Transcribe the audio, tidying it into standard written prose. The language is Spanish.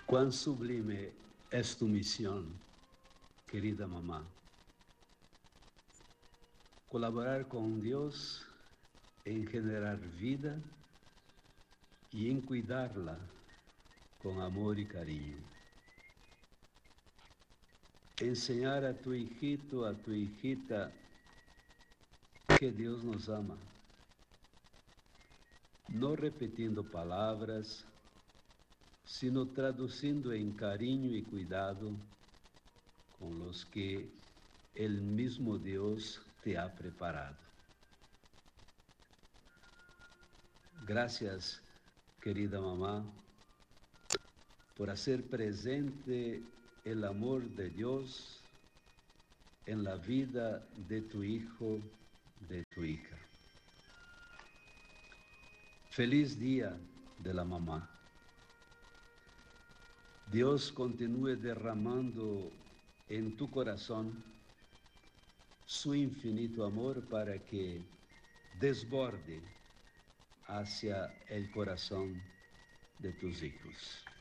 Cuán sublime es tu misión, querida mamá. Colaborar con Dios en generar vida y en cuidarla con amor y cariño. Enseñar a tu hijito, a tu hijita, que Dios nos ama. No repitiendo palabras, sino traduciendo en cariño y cuidado con los que el mismo Dios te ha preparado. Gracias, querida mamá, por hacer presente el amor de Dios en la vida de tu hijo, de tu hija. Feliz Día de la Mamá. Dios continúe derramando en tu corazón su infinito amor para que desborde hacia el corazón de tus hijos.